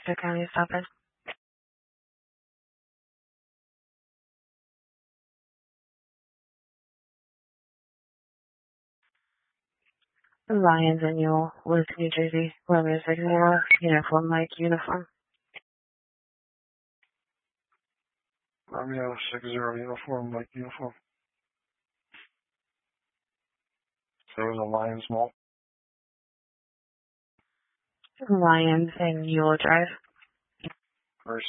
Westchester County stopping. Lions Annual, Luke, New Jersey, Romeo 60, uniform, Mike, uniform. Romeo 60, uniform, Mike, uniform. There was a Lions Mall. Lions Annual Drive.